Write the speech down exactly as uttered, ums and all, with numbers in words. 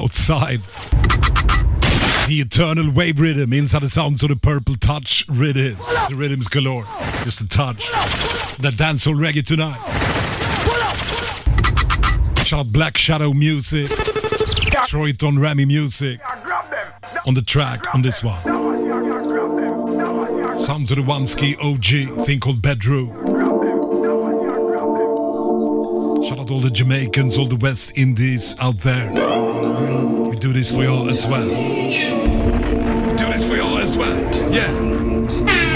outside. The eternal wave rhythm inside the sounds of the purple touch rhythm. The rhythms galore. Just a touch. That dancehall reggae tonight. Shout out Black Shadow Music. Troyton Remy Music. On the track on this one. Sounds of the One Ski O G. Thing called Bedroom. Shout out all the Jamaicans, all the West Indies out there. We do this for y'all as well. We do this for y'all as well. Yeah.